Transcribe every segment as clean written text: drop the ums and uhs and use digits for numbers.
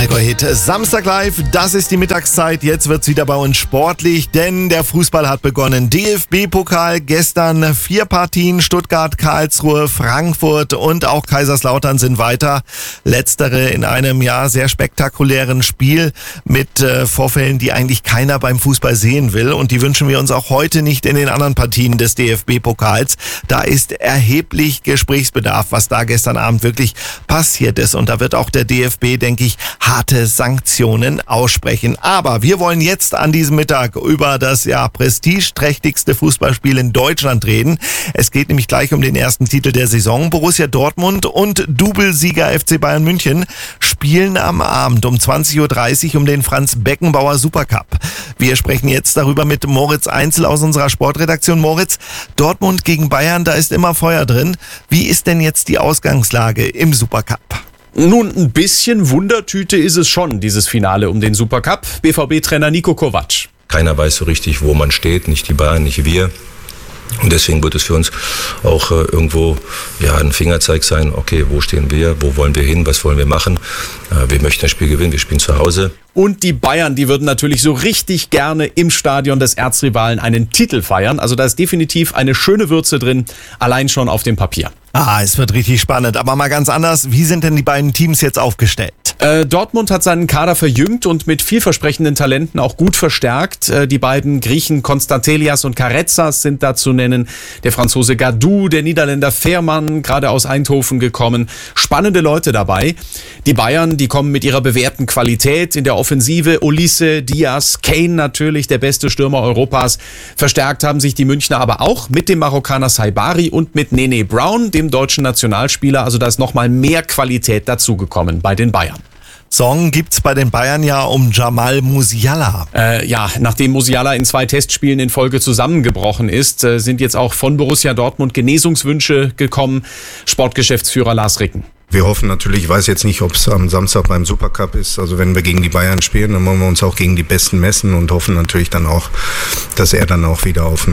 Allgäu-Hit. Samstag live, das ist die Mittagszeit. Jetzt wird's wieder bei uns sportlich, denn der Fußball hat begonnen. DFB-Pokal gestern 4 Partien. Stuttgart, Karlsruhe, Frankfurt und auch Kaiserslautern sind weiter. Letztere in einem sehr spektakulären Spiel mit Vorfällen, die eigentlich keiner beim Fußball sehen will. Und die wünschen wir uns auch heute nicht in den anderen Partien des DFB-Pokals. Da ist erheblich Gesprächsbedarf, was da gestern Abend wirklich passiert ist. Und da wird auch der DFB, denke ich, harte Sanktionen aussprechen. Aber wir wollen jetzt an diesem Mittag über das prestigeträchtigste Fußballspiel in Deutschland reden. Es geht nämlich gleich um den ersten Titel der Saison. Borussia Dortmund und Doublesieger FC Bayern München spielen am Abend um 20.30 Uhr um den Franz-Beckenbauer Supercup. Wir sprechen jetzt darüber mit Moritz Einzel aus unserer Sportredaktion. Moritz, Dortmund gegen Bayern, da ist immer Feuer drin. Wie ist denn jetzt die Ausgangslage im Supercup? Nun, ein bisschen Wundertüte ist es schon, dieses Finale um den Supercup. BVB-Trainer Niko Kovac. Keiner weiß so richtig, wo man steht, nicht die Bayern, nicht wir. Und deswegen wird es für uns auch irgendwo ein Fingerzeig sein, okay, wo stehen wir, wo wollen wir hin, was wollen wir machen. Wir möchten das Spiel gewinnen, wir spielen zu Hause. Und die Bayern, die würden natürlich so richtig gerne im Stadion des Erzrivalen einen Titel feiern. Also da ist definitiv eine schöne Würze drin, allein schon auf dem Papier. Es wird richtig spannend. Aber mal ganz anders, wie sind denn die beiden Teams jetzt aufgestellt? Dortmund hat seinen Kader verjüngt und mit vielversprechenden Talenten auch gut verstärkt. Die beiden Griechen Konstantelias und Karezas sind da zu nennen. Der Franzose Gadou, der Niederländer Veerman, gerade aus Eindhoven gekommen. Spannende Leute dabei. Die Bayern, die kommen mit ihrer bewährten Qualität in der Offensive. Olise, Diaz, Kane natürlich, der beste Stürmer Europas. Verstärkt haben sich die Münchner aber auch mit dem Marokkaner Saibari und mit Nene Brown, dem deutschen Nationalspieler. Also da ist nochmal mehr Qualität dazugekommen bei den Bayern. Sorgen gibt's bei den Bayern um Jamal Musiala. Nachdem Musiala in 2 Testspielen in Folge zusammengebrochen ist, sind jetzt auch von Borussia Dortmund Genesungswünsche gekommen. Sportgeschäftsführer Lars Ricken. Wir hoffen natürlich, ich weiß jetzt nicht, ob es am Samstag beim Supercup ist, also wenn wir gegen die Bayern spielen, dann wollen wir uns auch gegen die Besten messen und hoffen natürlich dann auch, dass er dann auch wieder auf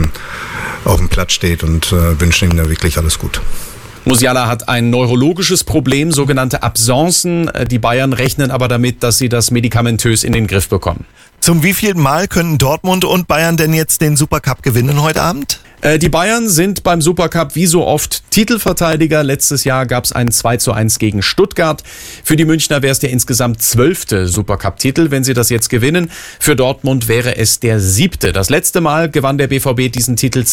dem Platz steht und wünschen ihm da wirklich alles gut. Musiala hat ein neurologisches Problem, sogenannte Absencen. Die Bayern rechnen aber damit, dass sie das medikamentös in den Griff bekommen. Zum wievielten Mal können Dortmund und Bayern denn jetzt den Supercup gewinnen heute Abend? Die Bayern sind beim Supercup wie so oft Titelverteidiger. Letztes Jahr gab es einen 2:1 gegen Stuttgart. Für die Münchner wäre es der insgesamt 12. Supercup-Titel, wenn sie das jetzt gewinnen. Für Dortmund wäre es der 7. Das letzte Mal gewann der BVB diesen Titel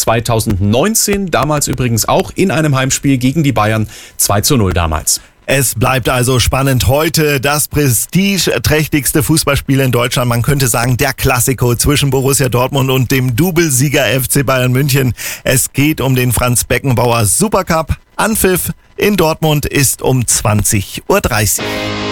2019. Damals übrigens auch in einem Heimspiel gegen die Bayern 2:0 damals. Es bleibt also spannend heute. Das prestigeträchtigste Fußballspiel in Deutschland. Man könnte sagen, der Klassiko zwischen Borussia Dortmund und dem Doublesieger FC Bayern München. Es geht um den Franz-Beckenbauer Supercup. Anpfiff in Dortmund ist um 20.30 Uhr.